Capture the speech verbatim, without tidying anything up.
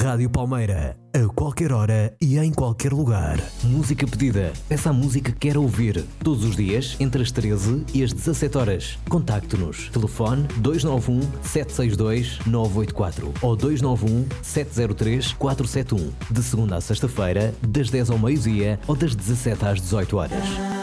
Rádio Palmeira, a qualquer hora e em qualquer lugar. Música pedida. Peça a música que quer ouvir. Todos os dias, entre as treze e as dezassete horas. Contacte-nos. Telefone dois nove um, sete seis dois, nove oito quatro ou dois nove um, sete zero três, quatro sete um. De segunda a sexta-feira, das dez ao meio-dia ou das dezassete às dezoito horas.